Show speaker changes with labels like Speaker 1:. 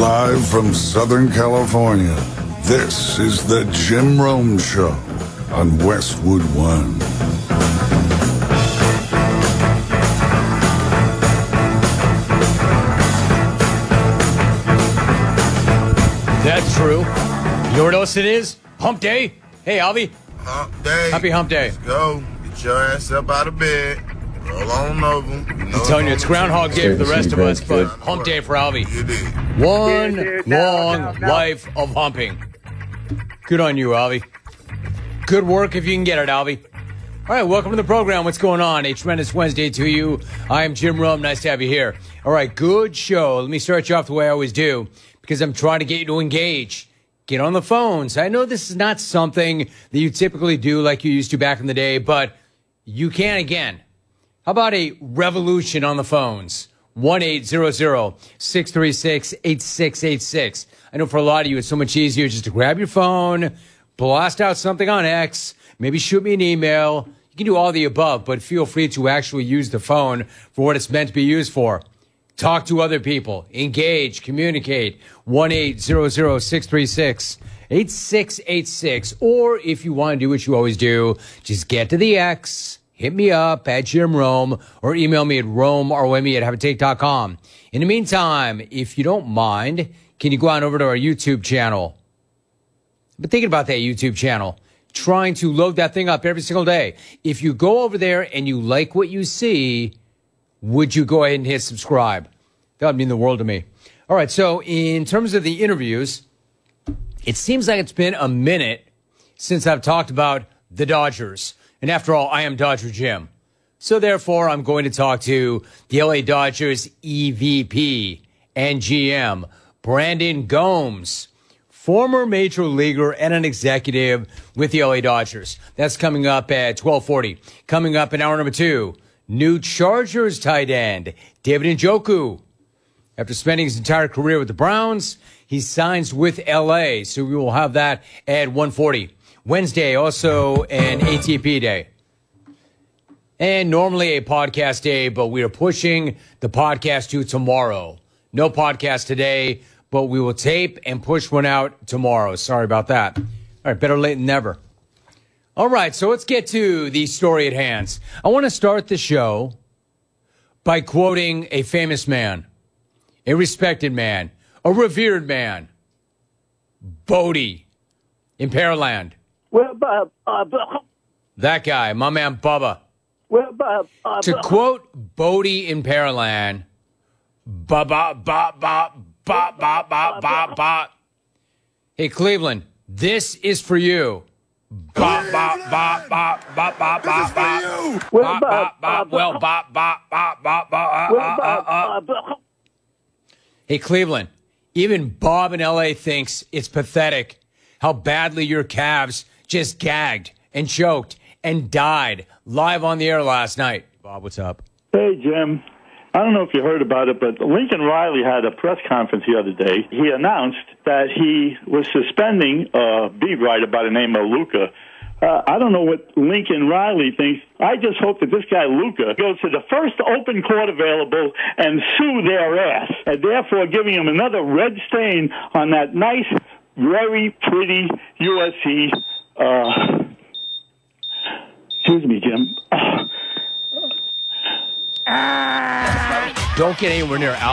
Speaker 1: Live from Southern California, this is the Jim Rome Show on Westwood One.
Speaker 2: That's true. You know what else it is? Hump Day. Hey, Alvy.
Speaker 3: Hump Day.
Speaker 2: Happy Hump Day.
Speaker 3: Let's go. Get your ass up out of bed. Roll on over.
Speaker 2: I'm telling you, it's Groundhog Day for the rest of us, but Hump Day for Alvy. One long life of humping. Good on you, Alvy. Good work if you can get it, Alvy. All right, welcome to the program. What's going on? A tremendous Wednesday to you. I am Jim Rome. Nice to have you here. All right, good show. Let me start you off the way I always do, because I'm trying to get you to engage. Get on the phones. I know this is not something that you typically do like you used to back in the day, but you can again. How about a revolution on the phones? 1-800-636-8686. I know for a lot of you, it's so much easier just to grab your phone, blast out something on X, maybe shoot me an email. You can do all the above, but feel free to actually use the phone for what it's meant to be used for. Talk to other people. Engage. Communicate. 1-800-636-8686. Or if you want to do what you always do, just get to the X. Hit me up at Jim Rome or email me at RomeRome@haveatake.com. In the meantime, if you don't mind, can you go on over to our YouTube channel? I've been thinking about that YouTube channel, trying to load that thing up every single day. If you go over there and you like what you see, would you go ahead and hit subscribe? That would mean the world to me. All right, so in terms of the interviews, it seems like it's been a minute since I've talked about the Dodgers. And after all, I am Dodger Jim. So therefore, I'm going to talk to the LA Dodgers EVP and GM, Brandon Gomes, former major leaguer and an executive with the LA Dodgers. That's coming up at 12:40. Coming up in hour number 2, new Chargers tight end, David Njoku. After spending his entire career with the Browns, he signs with LA. So we will have that at 1:40. Wednesday, also an ATP day. And normally a podcast day, but we are pushing the podcast to tomorrow. No podcast today, but we will tape and push one out tomorrow. Sorry about that. All right, better late than never. All right, so let's get to the story at hand. I want to start the show by quoting a famous man, a respected man, a revered man, Bodie in Pearland.
Speaker 4: Well,
Speaker 2: That guy, my man Bubba. To quote Bodie in Pearland, ba ba ba ba ba ba ba ba ba. Hey Cleveland, this is for you. Ba ba ba ba ba ba ba ba. Well, ba ba ba ba ba. Hey Cleveland, even Bob in LA thinks it's pathetic how badly your Cavs just gagged and choked and died live on the air last night. Bob, what's up?
Speaker 4: Hey, Jim. I don't know if you heard about it, but Lincoln Riley had a press conference the other day. He announced that he was suspending a beat writer by the name of Luca. I don't know what Lincoln Riley thinks. I just hope that this guy, Luca, goes to the first open court available and sue their ass, and therefore giving him another red stain on that nice, very pretty USC. Excuse me, Jim.
Speaker 2: Don't get anywhere near